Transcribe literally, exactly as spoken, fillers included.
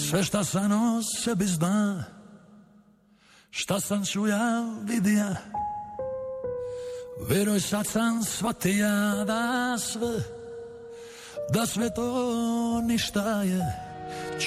Sve šta sam o sebi zna, šta sam čuja, vidija, veruj sad sam shvatija da sve, da sve to ništa je.